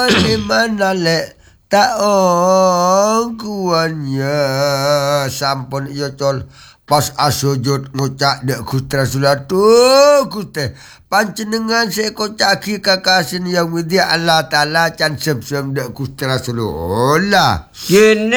di mana lek tak kuannya sampun iya col pas asujud ngucak dek Gusti Rasulullah tu Gusti panjenengan sekocaki kakasin yang widya Allah Ta'ala can sem-sem dek Gusti Rasulullah Gini